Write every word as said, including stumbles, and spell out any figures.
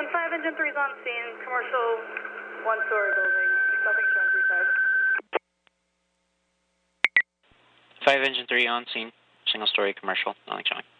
Houston, five engine three's on scene, commercial one-story building, nothing showing three five. five engine three on scene, single story commercial, nothing showing.